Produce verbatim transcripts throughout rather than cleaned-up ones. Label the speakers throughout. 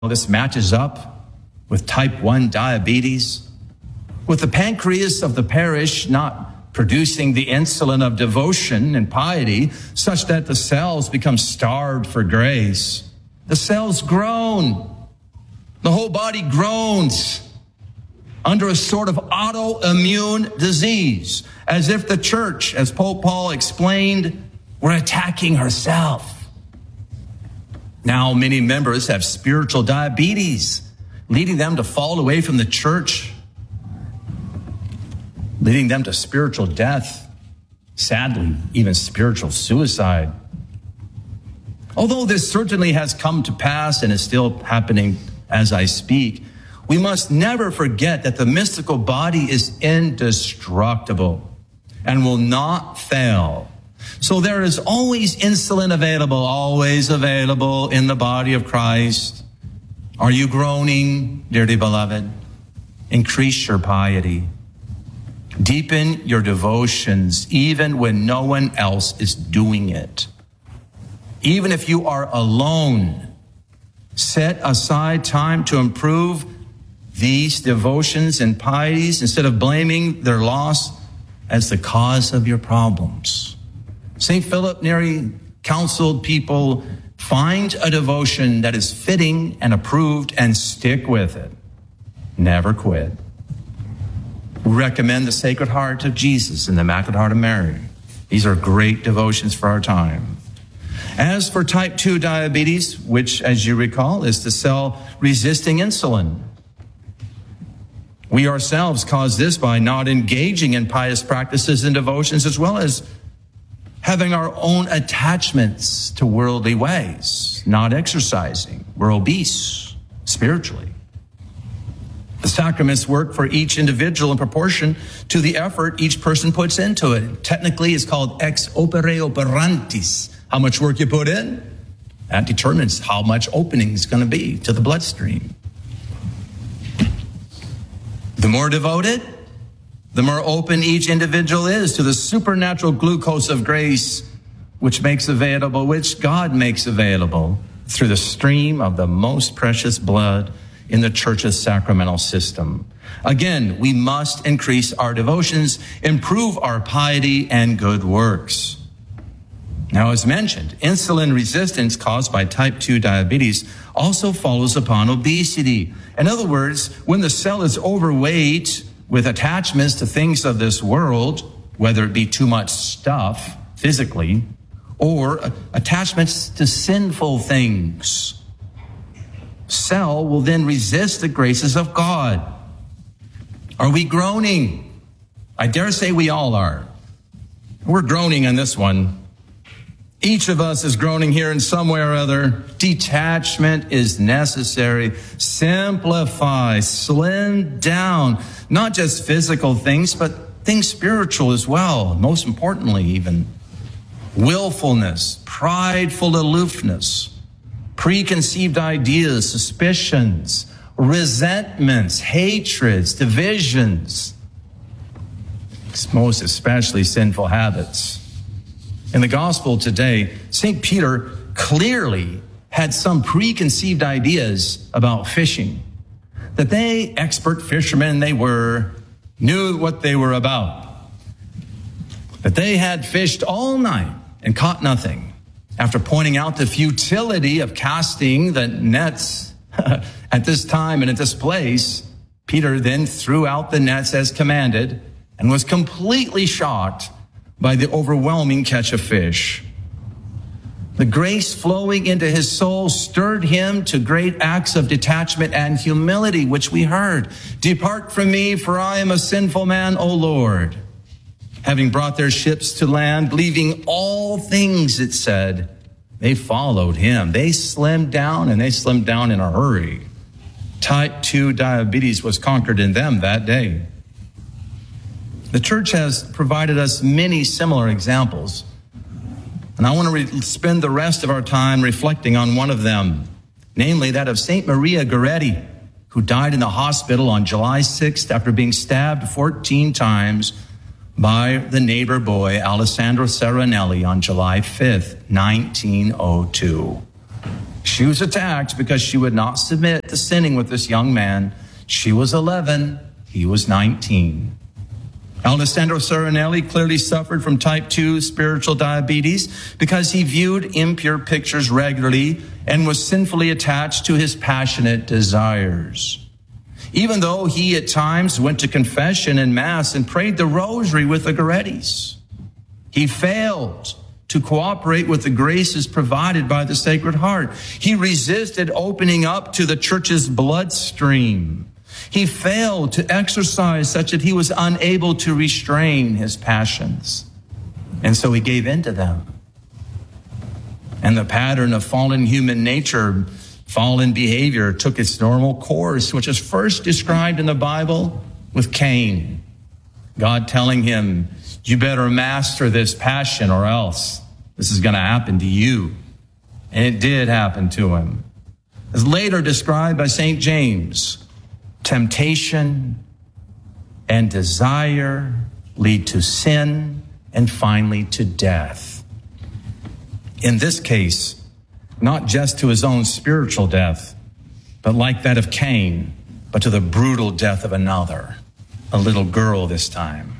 Speaker 1: this matches up with type one diabetes, with the pancreas of the parish not producing the insulin of devotion and piety such that the cells become starved for grace. The cells groan. The whole body groans under a sort of autoimmune disease, as if the church, as Pope Paul explained, were attacking herself. Now, many members have spiritual diabetes, leading them to fall away from the church, leading them to spiritual death, sadly, even spiritual suicide. Although this certainly has come to pass and is still happening as I speak, we must never forget that the mystical body is indestructible and will not fail. So there is always insulin available, always available in the body of Christ. Are you groaning, dearly beloved? Increase your piety. Deepen your devotions, even when no one else is doing it. Even if you are alone, set aside time to improve these devotions and pieties instead of blaming their loss as the cause of your problems. Saint Philip Neri counseled people, find a devotion that is fitting and approved and stick with it. Never quit. We recommend the Sacred Heart of Jesus and the Immaculate Heart of Mary. These are great devotions for our time. As for type two diabetes, which, as you recall, is the cell resisting insulin, we ourselves cause this by not engaging in pious practices and devotions, as well as having our own attachments to worldly ways, not exercising. We're obese spiritually. The sacraments work for each individual in proportion to the effort each person puts into it. Technically, it's called ex opere operantis. How much work you put in, that determines how much opening is going to be to the bloodstream. The more devoted, the more open each individual is to the supernatural glucose of grace, which makes available, which God makes available through the stream of the most precious blood in the church's sacramental system. Again, we must increase our devotions, improve our piety and good works. Now, as mentioned, insulin resistance caused by type two diabetes also follows upon obesity. In other words, when the cell is overweight with attachments to things of this world, whether it be too much stuff physically or attachments to sinful things, cell will then resist the graces of God. Are we groaning? I dare say we all are. We're groaning on this one. Each of us is groaning here in some way or other. Detachment is necessary. Simplify, slim down, not just physical things, but things spiritual as well. Most importantly, even willfulness, prideful aloofness, preconceived ideas, suspicions, resentments, hatreds, divisions, most especially sinful habits. In the gospel today, Saint Peter clearly had some preconceived ideas about fishing, that they, expert fishermen they were, knew what they were about, that they had fished all night and caught nothing. After pointing out the futility of casting the nets at this time and at this place, Peter then threw out the nets as commanded and was completely shocked by the overwhelming catch of fish. The grace flowing into his soul stirred him to great acts of detachment and humility, which we heard. Depart from me, for I am a sinful man, O Lord. Having brought their ships to land, leaving all things, it said, they followed him. They slimmed down, and they slimmed down in a hurry. Type two diabetes was conquered in them that day. The church has provided us many similar examples, and I want to re- spend the rest of our time reflecting on one of them, namely that of Saint Maria Goretti, who died in the hospital on July sixth after being stabbed fourteen times by the neighbor boy Alessandro Serenelli on July fifth, nineteen oh two. She was attacked because she would not submit to sinning with this young man. She was eleven, he was nineteen. Alessandro Serenelli clearly suffered from type two spiritual diabetes because he viewed impure pictures regularly and was sinfully attached to his passionate desires. Even though he at times went to confession and mass and prayed the rosary with the Gorettis, he failed to cooperate with the graces provided by the Sacred Heart. He resisted opening up to the church's bloodstream. He failed to exercise such that he was unable to restrain his passions. And so he gave in to them. And the pattern of fallen human nature, fallen behavior, took its normal course, which is first described in the Bible with Cain. God telling him, you better master this passion or else this is going to happen to you. And it did happen to him. As later described by Saint James, temptation and desire lead to sin and finally to death. In this case, not just to his own spiritual death, but like that of Cain, but to the brutal death of another, a little girl this time.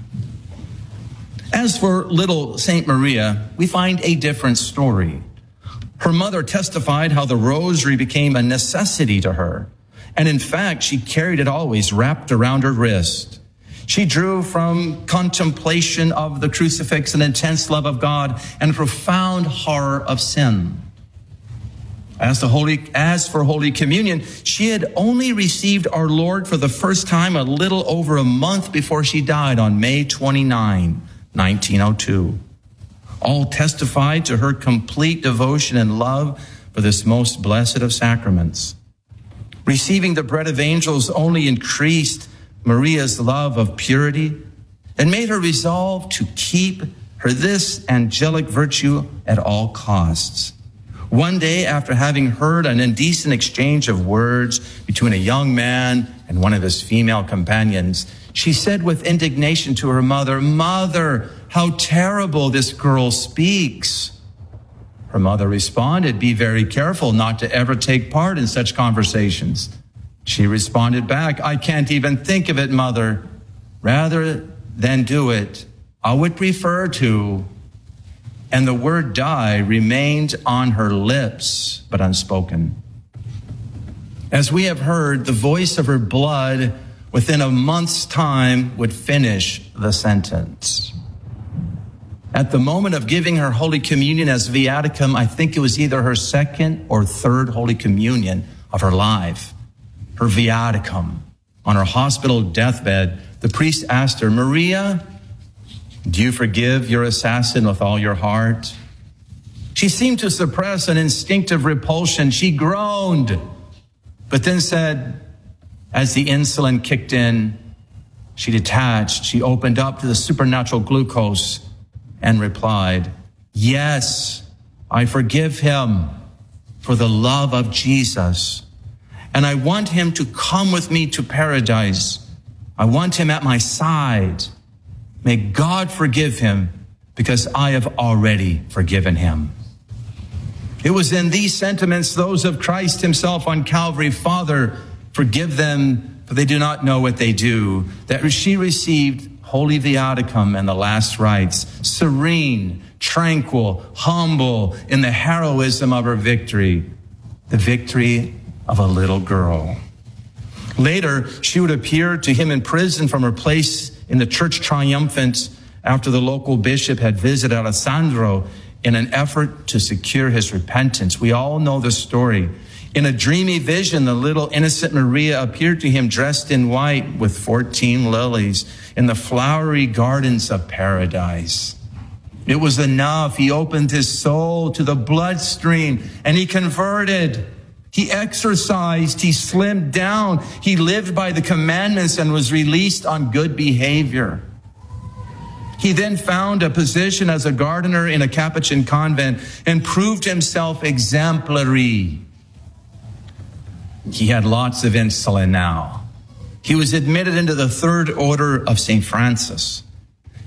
Speaker 1: As for little Saint Maria, we find a different story. Her mother testified how the rosary became a necessity to her. And in fact, she carried it always wrapped around her wrist. She drew from contemplation of the crucifix an intense love of God and a profound horror of sin. As, the Holy, as for Holy Communion, she had only received our Lord for the first time a little over a month before she died on May twenty-ninth, nineteen oh two. All testified to her complete devotion and love for this most blessed of sacraments. Receiving the bread of angels only increased Maria's love of purity and made her resolve to keep her this angelic virtue at all costs. One day, after having heard an indecent exchange of words between a young man and one of his female companions, she said with indignation to her mother, "Mother, how terrible this girl speaks." Her mother responded, "Be very careful not to ever take part in such conversations." She responded back, "I can't even think of it, Mother. Rather than do it, I would prefer to." And the word "die" remained on her lips, but unspoken. As we have heard, the voice of her blood within a month's time would finish the sentence. At the moment of giving her Holy Communion as viaticum, I think it was either her second or third Holy Communion of her life, her viaticum. On her hospital deathbed, the priest asked her, "Maria, do you forgive your assassin with all your heart?" She seemed to suppress an instinctive repulsion. She groaned, but then said, as the insulin kicked in, she detached, she opened up to the supernatural glucose and replied, "Yes, I forgive him for the love of Jesus. And I want him to come with me to paradise. I want him at my side. May God forgive him because I have already forgiven him." It was in these sentiments, those of Christ himself on Calvary, "Father, forgive them, for they do not know what they do," that she received Holy Viaticum and the last rites, serene, tranquil, humble in the heroism of her victory, the victory of a little girl. Later, she would appear to him in prison from her place in the church triumphant after the local bishop had visited Alessandro in an effort to secure his repentance. We all know the story. In a dreamy vision, the little innocent Maria appeared to him dressed in white with fourteen lilies in the flowery gardens of paradise. It was enough. He opened his soul to the bloodstream and he converted. He exercised. He slimmed down. He lived by the commandments and was released on good behavior. He then found a position as a gardener in a Capuchin convent and proved himself exemplary. He had lots of insulin now. He was admitted into the third order of Saint Francis.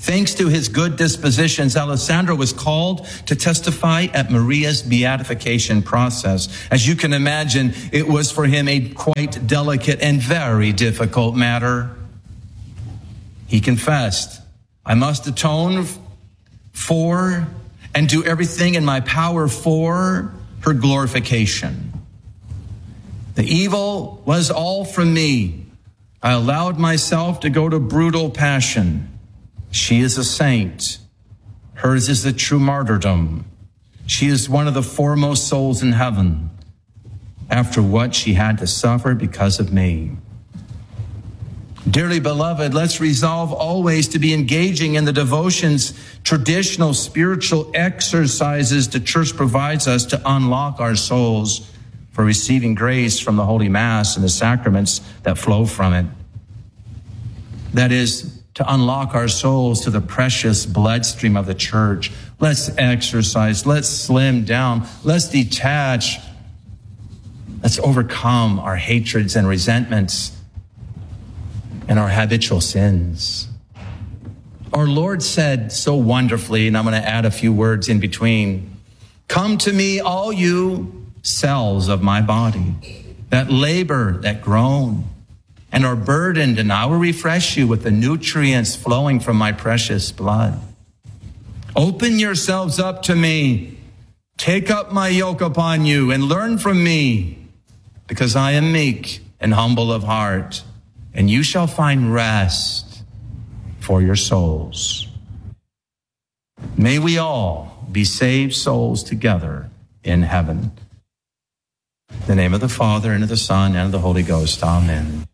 Speaker 1: Thanks to his good dispositions, Alessandro was called to testify at Maria's beatification process. As you can imagine, it was for him a quite delicate and very difficult matter. He confessed, I must atone for and do everything in my power for her glorification. The evil was all from me. I allowed myself to go to brutal passion. She is a saint. Hers is the true martyrdom. She is one of the foremost souls in heaven after what she had to suffer because of me. Dearly beloved, let's resolve always to be engaging in the devotions, traditional spiritual exercises the church provides us to unlock our souls for receiving grace from the Holy Mass and the sacraments that flow from it. That is, to unlock our souls to the precious bloodstream of the church. Let's exercise. Let's slim down. Let's detach. Let's overcome our hatreds and resentments and our habitual sins. Our Lord said so wonderfully, and I'm going to add a few words in between, come to me, all you cells of my body that labor, that groan, and are burdened, and I will refresh you with the nutrients flowing from my precious blood. Open yourselves up to me. Take up my yoke upon you and learn from me, because I am meek and humble of heart, and you shall find rest for your souls. May we all be saved souls together in heaven. In the name of the Father, and of the Son, and of the Holy Ghost. Amen.